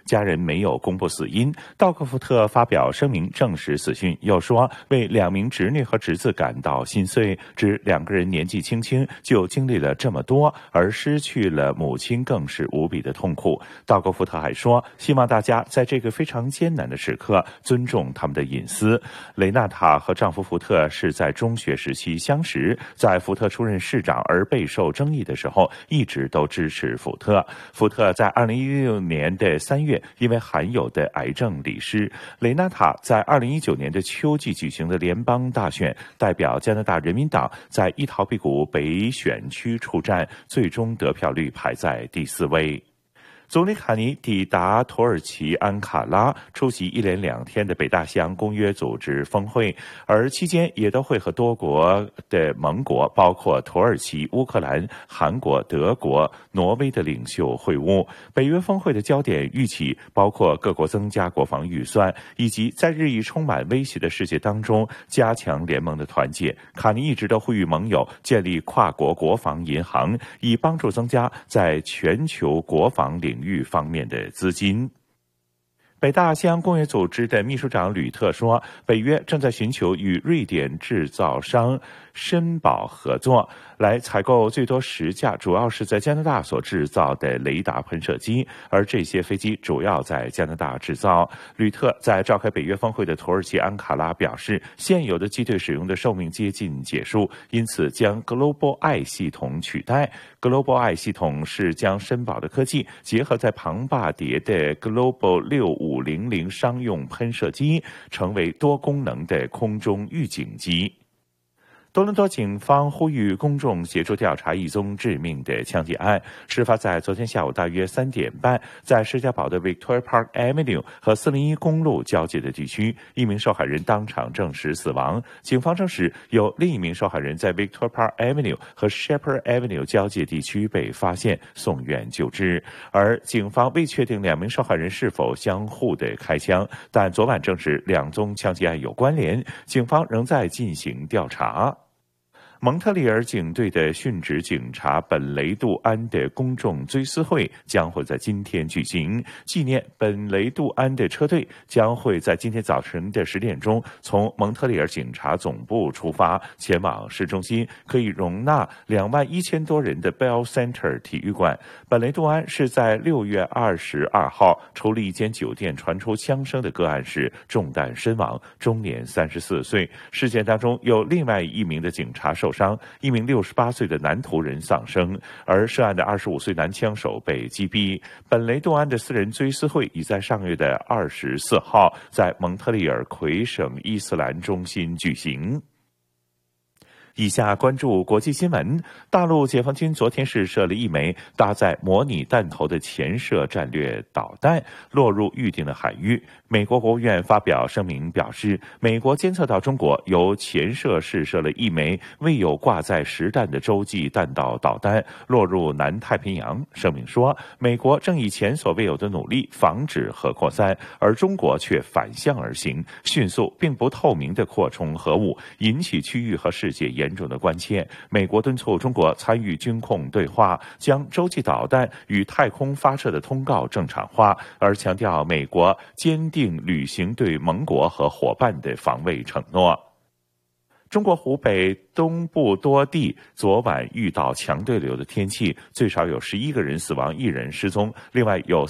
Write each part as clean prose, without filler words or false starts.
家人没有公布死因。道克福特发表声明证实死讯，又说为2名侄女和侄子感到心碎，指2个人年纪轻轻就经历了这么多，而失去了母亲更是无比的痛苦。道克福特还说，希望大家在这个非常艰难的时刻尊重他们的隐私。雷纳塔和丈夫福特是在中学时期相识，在福特出任市长而备受争议的时候，一直都支持福特。福特在2016年的3月因为罕有的癌症离世。雷纳塔在2019年的秋季举行的联邦大选，代表加拿大人民党在伊陶比谷北选区出战，最终得票率排在第4位。总理卡尼抵达土耳其安卡拉，出席一连2天的北大西洋公约组织峰会，而期间也都会和多国的盟国，包括土耳其、乌克兰、韩国、德国、挪威的领袖会晤。北约峰会的焦点预期包括各国增加国防预算，以及在日益充满威胁的世界当中加强联盟的团结。卡尼一直都呼吁盟友建立跨国国防银行，以帮助增加在全球国防领域方面的资金。北大西洋公约组织的秘书长吕特说，北约正在寻求与瑞典制造商申宝合作，来采购最多10架主要是在加拿大所制造的雷达喷射机，而这些飞机主要在加拿大制造。吕特在召开北约峰会的土耳其安卡拉表示，现有的机队使用的寿命接近结束，因此将 Global Eye 系统取代。Global Eye 系统是将申宝的科技结合在庞巴蝶的 Global 6500商用喷射机，成为多功能的空中预警机。多伦多警方呼吁公众协助调查一宗致命的枪击案，事发在昨天下午大约3点半，在施加堡的 Victoria Park Avenue 和401公路交界的地区，一名受害人当场证实死亡。警方证实有另一名受害人在 Victoria Park Avenue 和 Shepherd Avenue 交界地区被发现送院救治，而警方未确定2名受害人是否相互的开枪，但昨晚证实2宗枪击案有关联，警方仍在进行调查。蒙特利尔警队的殉职警察本雷杜安的公众追思会将会在今天举行，纪念本雷杜安的车队将会在今天早晨的10点钟从蒙特利尔警察总部出发，前往市中心可以容纳21000多人的 Bell Center 体育馆。本雷杜安是在6月22号处理一间酒店传出枪声的个案时中弹身亡，终年34岁。事件当中有另外一名的警察受伤，一名68岁的男途人丧生，而涉案的25岁男枪手被击毙。本雷杜安的私人追思会已在上月的24号在蒙特利尔魁省伊斯兰中心举行。以下关注国际新闻。大陆解放军昨天试射了一枚搭载模拟弹头的潜射战略导弹，落入预定的海域。美国国务院发表声明表示，美国监测到中国由潜射试射了一枚未有挂载实弹的洲际弹道导弹，落入南太平洋。声明说，美国正以前所未有的努力防止核扩散，而中国却反向而行，迅速并不透明地扩充核武，引起区域和世界严重的关切。美国敦促中国参与军控对话，将洲际导弹与太空发射的通告正常化，而强调美国坚定履行对盟国和伙伴的防卫承诺。中国湖北东部多地昨晚遇到强对流的天气，最少有11个人死亡，1人失踪，另外有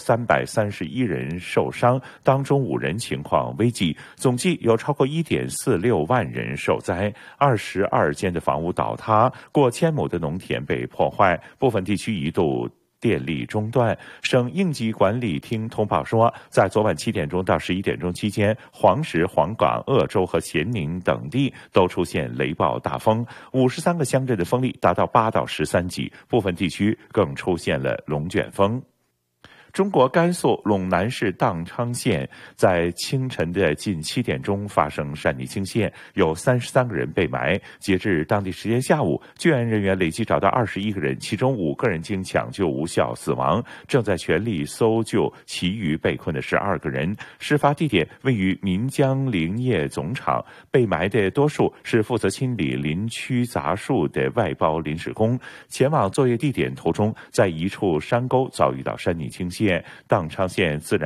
331人受伤，当中5人情况危急，总计有超过 1.46 万人受灾，22间的房屋倒塌，过千亩的农田被破坏，部分地区一度电力中断。省应急管理厅通报说，在昨晚7点钟到11点钟期间，黄石、黄冈、鄂州和咸宁等地都出现雷暴大风，53个乡镇的风力达到8到13级，部分地区更出现了龙卷风。中国甘肃陇南市砀昌县在清晨的近7点钟发生山泥倾泻，有33个人被埋。截至当地时间下午，救援人员累计找到21个人，其中5个人经抢救无效死亡，正在全力搜救其余被困的12个人。事发地点位于岷江林业总厂，被埋的多数是负责清理林区杂树的外包临时工。前往作业地点途中，在一处山沟遭遇到山泥倾泻。砀昌县自然